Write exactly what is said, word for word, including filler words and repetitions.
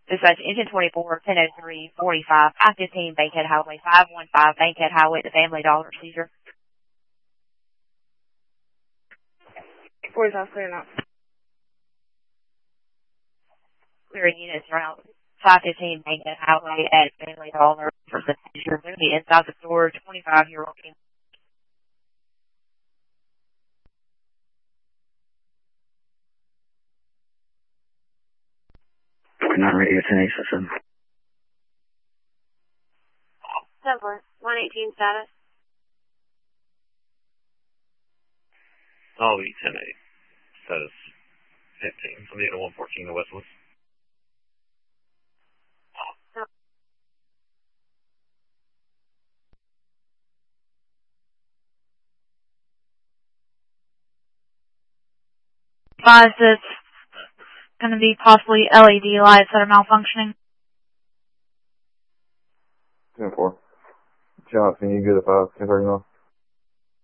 Dispatch engine twenty-four, ten oh three, forty-five, five fifteen Bankhead Highway, five one five Bankhead Highway, the Family Dollar seizure. forty-five, clear now. Clearing units around five fifteen Bankhead Highway at Family Dollar for the seizure. Going to be inside the store, twenty-five-year-old female. Not radio ten eight seven. Number one eighteen status. I'll be ten eight. Status fifteen. I'm needing one fourteen to Westwood. Advise it's going to be possibly L E D lights that are malfunctioning. ten four. Johnson, you good at five, ten thirty-nine?